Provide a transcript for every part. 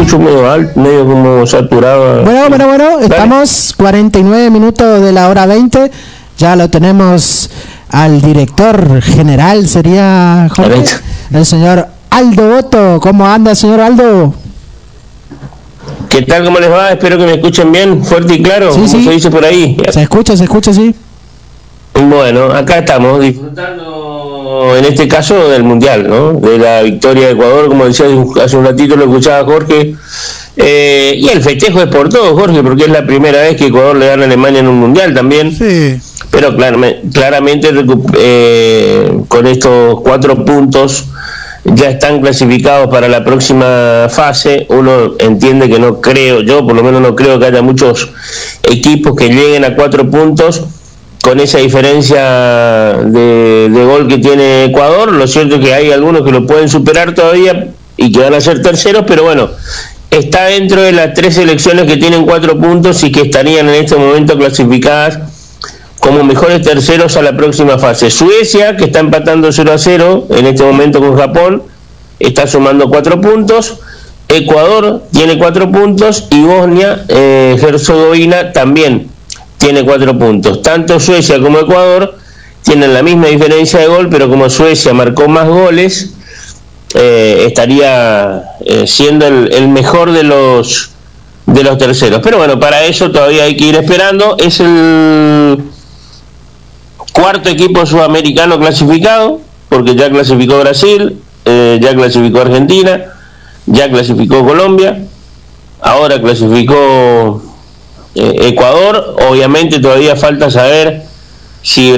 escucho medio alto, medio como saturado. Bueno, estamos 49 minutos de la hora 20. Ya lo tenemos al director general, sería Jorge, el señor Aldo Boto. ¿Cómo anda, señor Aldo? ¿Qué tal? ¿Cómo les va? Espero que me escuchen bien, fuerte y claro, sí, como se dice por ahí. Se escucha, sí. Bueno, acá estamos disfrutando, en este caso, del Mundial, ¿no? De la victoria de Ecuador, como decía hace un ratito, lo escuchaba Jorge. Y el festejo es por todo, Jorge, porque es la primera vez que Ecuador le gana a Alemania en un Mundial también. Sí. Pero claramente con estos 4 puntos ya están clasificados para la próxima fase. Uno entiende que no creo, yo por lo menos no creo que haya muchos equipos que lleguen a 4 puntos con esa diferencia de gol que tiene Ecuador. Lo cierto es que hay algunos que lo pueden superar todavía y que van a ser terceros, pero bueno, está dentro de las 3 selecciones que tienen 4 puntos y que estarían en este momento clasificadas como mejores terceros a la próxima fase. Suecia, que está empatando 0-0 en este momento con Japón, está sumando 4 puntos. Ecuador tiene 4 puntos y Bosnia Herzegovina también tiene 4 puntos. Tanto Suecia como Ecuador tienen la misma diferencia de gol, pero como Suecia marcó más goles, estaría siendo el mejor de los terceros. Pero bueno, para eso todavía hay que ir esperando. Es el 4º equipo sudamericano clasificado, porque ya clasificó Brasil, ya clasificó Argentina, ya clasificó Colombia, ahora clasificó Ecuador. Obviamente todavía falta saber si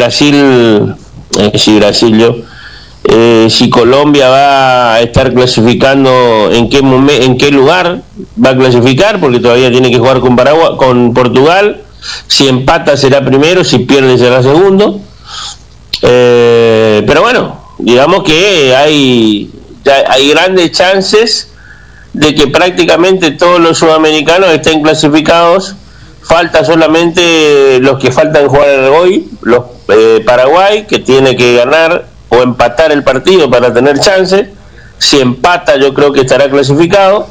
si Colombia va a estar clasificando, en qué lugar va a clasificar, porque todavía tiene que jugar con Portugal. Si empata será primero, si pierde será segundo. Pero bueno, digamos que hay grandes chances de que prácticamente todos los sudamericanos estén clasificados. Falta solamente los que faltan jugar hoy, los Paraguay, que tiene que ganar o empatar el partido para tener chance. Si empata, yo creo que estará clasificado.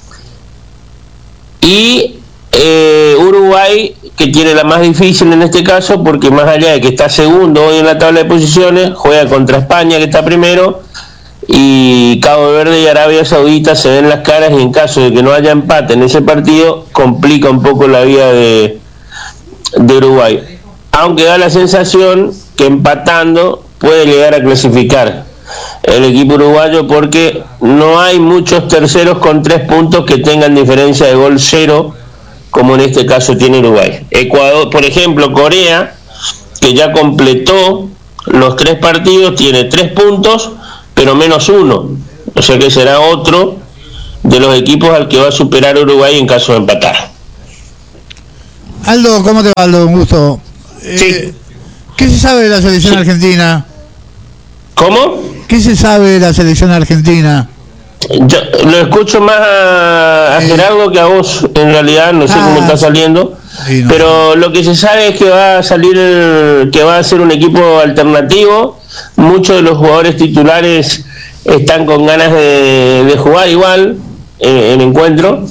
Y Uruguay, que tiene la más difícil en este caso, porque más allá de que está segundo hoy en la tabla de posiciones, juega contra España, que está primero, y Cabo Verde y Arabia Saudita se ven las caras, y en caso de que no haya empate en ese partido, complica un poco la vida de Uruguay, aunque da la sensación que empatando puede llegar a clasificar el equipo uruguayo, porque no hay muchos terceros con 3 puntos que tengan diferencia de gol 0, como en este caso tiene Uruguay. Ecuador, por ejemplo, Corea, que ya completó los 3 partidos, tiene 3 puntos pero menos 1, o sea que será otro de los equipos al que va a superar Uruguay en caso de empatar. Aldo, ¿cómo te va, Aldo? Un gusto. Sí. ¿Qué se sabe de la selección argentina? ¿Cómo? ¿Qué se sabe de la selección argentina? Yo lo escucho más a Gerardo que a vos, en realidad, no sé cómo está saliendo, sí, no. Pero lo que se sabe es que va a salir, que va a ser un equipo alternativo. Muchos de los jugadores titulares están con ganas de jugar igual en encuentro,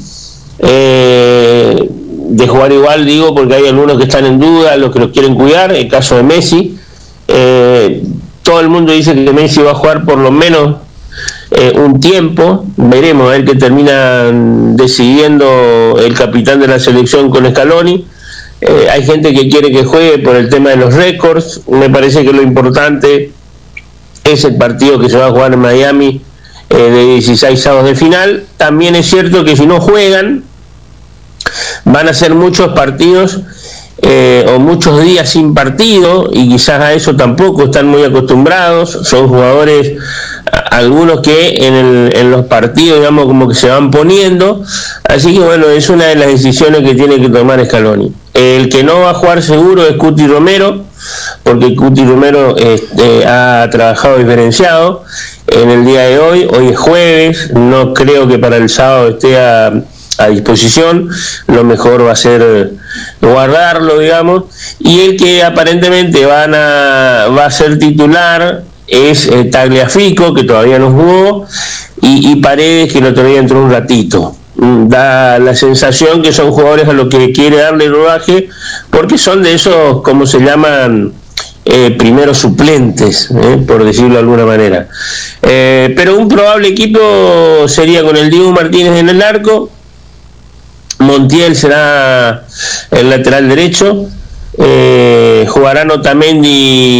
de jugar igual, digo, porque hay algunos que están en duda, los que los quieren cuidar. El caso de Messi, todo el mundo dice que Messi va a jugar por lo menos un tiempo. Veremos a ver qué termina decidiendo el capitán de la selección con Scaloni. Hay gente que quiere que juegue por el tema de los récords. Me parece que lo importante es el partido que se va a jugar en Miami, de 16 avos de final. También es cierto que si no juegan, van a ser muchos partidos o muchos días sin partido, y quizás a eso tampoco están muy acostumbrados. Son jugadores, algunos que en los partidos, digamos, como que se van poniendo. Así que bueno, es una de las decisiones que tiene que tomar Scaloni. El que no va a jugar seguro es Cuti Romero, porque Cuti Romero ha trabajado diferenciado en el día de hoy. Hoy es jueves, no creo que para el sábado esté a disposición. Lo mejor va a ser guardarlo, digamos. Y el que aparentemente va a ser titular es Tagliafico, que todavía no jugó, y Paredes, que el otro día entró un ratito. da la sensación que son jugadores a los que quiere darle rodaje, porque son de esos, como se llaman, primeros suplentes, por decirlo de alguna manera. Pero un probable equipo sería con el Dibu Martínez en el arco, Montiel será el lateral derecho, jugarán Otamendi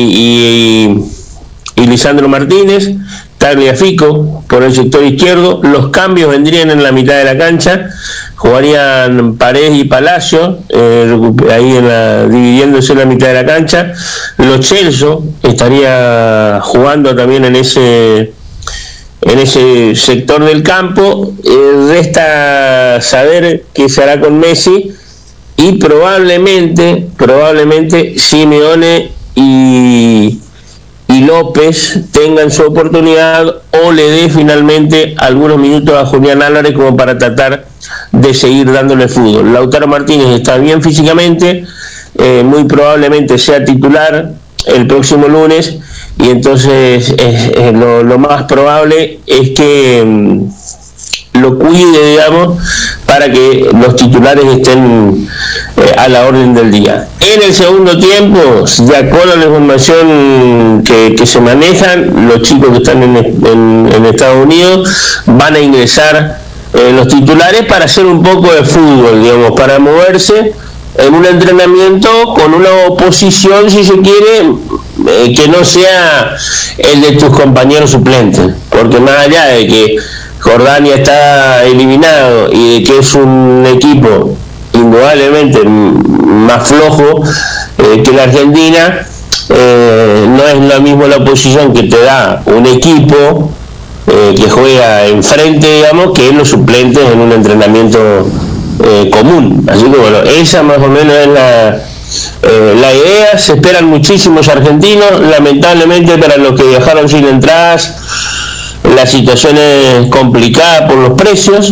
y Lisandro Martínez, Tagliafico por el sector izquierdo. Los cambios vendrían en la mitad de la cancha, jugarían Paredes y Palacio, ahí dividiéndose en la mitad de la cancha. Lo Celso estaría jugando también en ese sector del campo. Resta saber qué se hará con Messi, y probablemente Simeone y López tengan su oportunidad, o le dé finalmente algunos minutos a Julián Álvarez como para tratar de seguir dándole fútbol. Lautaro Martínez está bien físicamente, muy probablemente sea titular el próximo lunes, y entonces lo más probable es que lo cuide, digamos, para que los titulares estén a la orden del día. En el segundo tiempo, de acuerdo a la información que se manejan, los chicos que están en Estados Unidos van a ingresar los titulares para hacer un poco de fútbol, digamos, para moverse en un entrenamiento con una oposición, si se quiere, que no sea el de tus compañeros suplentes, porque más allá de que Jordania está eliminado y de que es un equipo indudablemente más flojo que la Argentina, no es lo mismo la oposición que te da un equipo que juega enfrente, digamos, que los suplentes en un entrenamiento común. Así que bueno, esa más o menos es la idea. Se esperan muchísimos argentinos, lamentablemente para los que viajaron sin entradas la situación es complicada por los precios.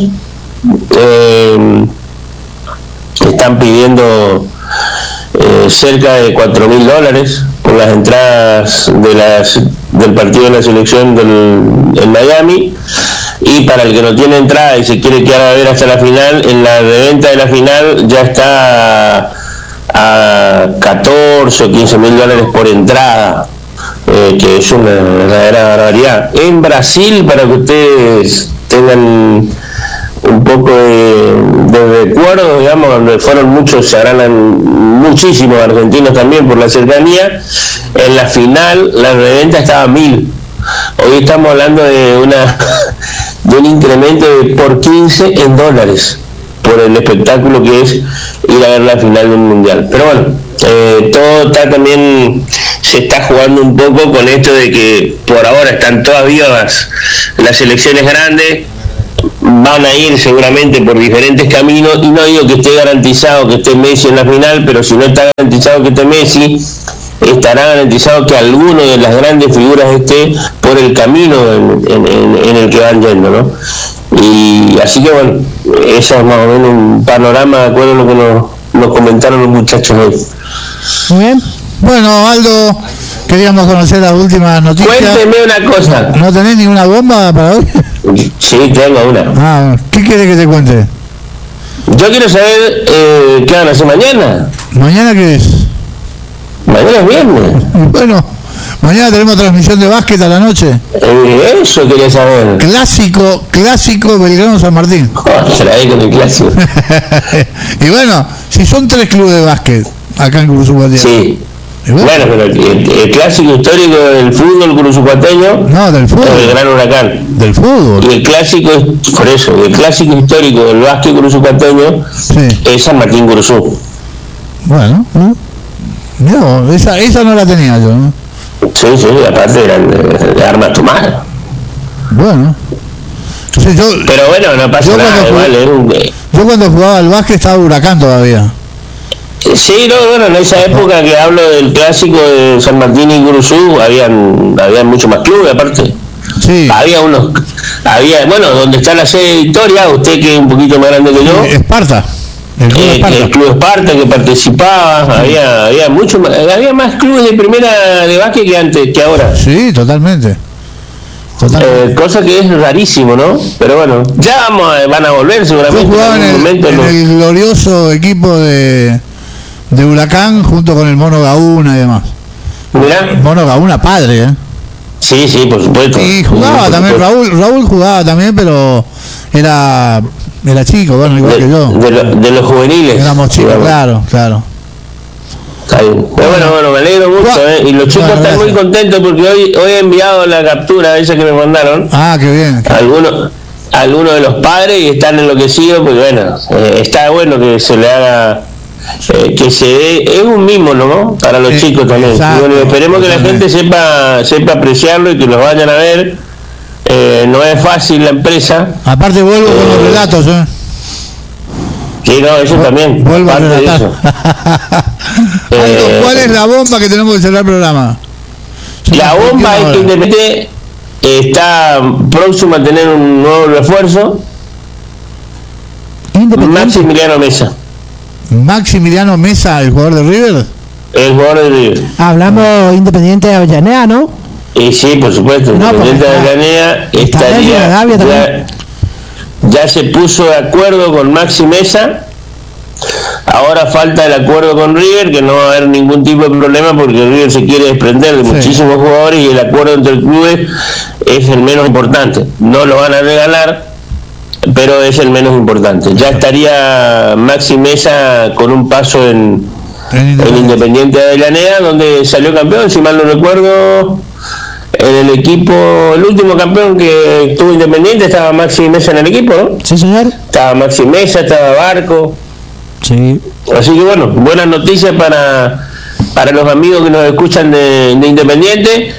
Están pidiendo cerca de $4.000 por las entradas del partido de la selección en Miami, y para el que no tiene entrada y se quiere quedar a ver hasta la final, en la reventa de la final ya está a $14 o $15.000 por entrada, que es una verdadera barbaridad. En Brasil, para que ustedes tengan un poco de recuerdo, digamos, donde fueron muchos, se harán muchísimos argentinos también por la cercanía, en la final la reventa estaba a 1.000. Hoy estamos hablando de un incremento de por 15 en dólares por el espectáculo que es ir a ver la final del mundial. Pero bueno, todo está también, se está jugando un poco con esto de que por ahora están todas vivas las selecciones grandes, van a ir seguramente por diferentes caminos, y no digo que esté garantizado que esté Messi en la final, pero si no está garantizado que esté Messi, estará garantizado que alguno de las grandes figuras esté por el camino en el que van yendo, ¿no? Y así que bueno, eso es más o menos un panorama de acuerdo a lo que nos comentaron los muchachos hoy. Muy bien. Bueno, Aldo, queríamos conocer las últimas noticias. Cuénteme una cosa. ¿No tenés ninguna bomba para hoy? Sí, tengo una. ¿Qué quieres que te cuente? Yo quiero saber qué van a hacer mañana. ¿Mañana qué es? Mañana es viernes. Bueno, mañana tenemos transmisión de básquet a la noche. Eso quería saber. Clásico Belgrano San Martín. Se la di con el clásico. Y bueno, si son 3 clubes de básquet acá en Curuzupateño. Sí. Bueno, pero el clásico histórico del fútbol curuzupateño. No, del fútbol. El Gran Huracán. Del fútbol. Y el clásico, por eso, el clásico histórico del básquet curuzupateño, sí, es San Martín Curuzú. Bueno, no, esa no la tenía yo, ¿no? Sí, aparte eran de armas tomadas. Bueno. Entonces pero bueno, no pasa nada. Yo cuando jugaba al básquet estaba Huracán todavía. Sí, bueno, en esa época que hablo del clásico de San Martín y Curuzú, había mucho más clubes aparte. Sí. Bueno, donde está la sede de Victoria, usted que es un poquito más grande que yo. Esparta. El Club Esparta que participaba, había más clubes de primera de básquet que ahora. Sí, totalmente. Cosa que es rarísimo, ¿no? Pero bueno, ya van a volver seguramente. Yo jugaba en el glorioso equipo de Huracán junto con el Mono Gauna y demás. Mirá. Mono Gauna padre, ¿eh? Sí, por supuesto. Y jugaba también, Raúl jugaba también, pero era chico, bueno, igual que yo. De los juveniles. Éramos chicos, claro. Pero bueno, me alegro mucho, y los chicos están muy contentos porque hoy he enviado la captura esa que me mandaron. Ah, qué bien. Algunos de los padres, y están enloquecidos porque bueno, está bueno que se le haga, que se dé, es un mimo, ¿no? Para los chicos también. Exacto, y bueno, esperemos que la gente sepa apreciarlo y que los vayan a ver. No es fácil la empresa. Aparte vuelvo con los relatos, Sí, no, eso también. Vuelvo a relatar. ¿Cuál es la bomba que tenemos que cerrar el programa? La bomba es que Independiente está próximo a tener un nuevo refuerzo. Maximiliano Mesa, el jugador de River. El jugador de River. Hablamos Independiente de Avellaneda, ¿no? Y sí, por supuesto. Independiente de Avellaneda estaría. Ya se puso de acuerdo con Maxi Mesa. Ahora falta el acuerdo con River, que no va a haber ningún tipo de problema porque River se quiere desprender de muchísimos jugadores y el acuerdo entre clubes es el menos importante. No lo van a regalar, pero es el menos importante. Ya estaría Maxi Mesa con un paso en Independiente de Avellaneda, donde salió campeón, si mal no recuerdo. En el equipo, el último campeón que tuvo Independiente estaba Maxi Mesa en el equipo, ¿no? Sí, señor. Estaba Maxi Mesa, estaba Barco. Sí. Así que bueno, buenas noticias para los amigos que nos escuchan de Independiente.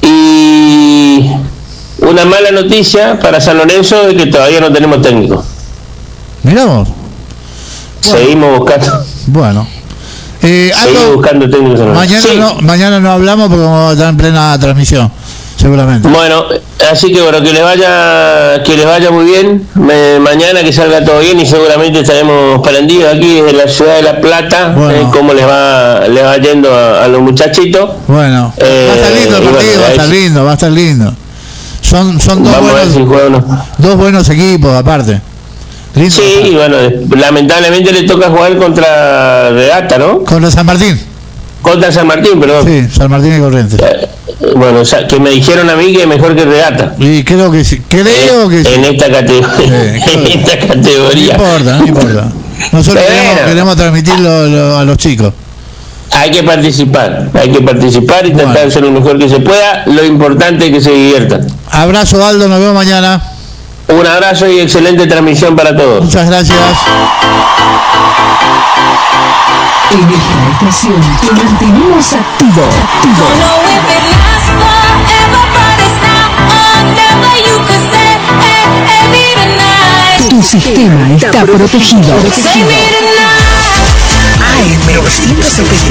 Y una mala noticia para San Lorenzo de que todavía no tenemos técnico. Miramos. Seguimos buscando. Bueno. Seguimos buscando técnicos. Mañana no hablamos porque vamos a estar en plena transmisión, seguramente. Bueno, así que bueno, que les vaya muy bien. Mañana que salga todo bien y seguramente estaremos prendidos aquí en la ciudad de La Plata, cómo les va yendo a los muchachitos. Bueno, va a estar lindo el partido, va a estar lindo. Son dos buenos equipos aparte. Lindo, sí, y bueno, lamentablemente le toca jugar contra Regata, ¿no? Contra San Martín. Contra San Martín, perdón. Sí, San Martín y Corrientes. Bueno, o sea, que me dijeron a mí que es mejor que Regata. Y creo que sí. En esta categoría. No importa. Nosotros queremos transmitirlo a los chicos. Hay que participar y tratar de ser lo mejor que se pueda. Lo importante es que se diviertan. Abrazo, Aldo, nos vemos mañana. Un abrazo y excelente transmisión para todos. Muchas gracias. En esta estación te mantenemos activo. Tu sistema está protegido. AM970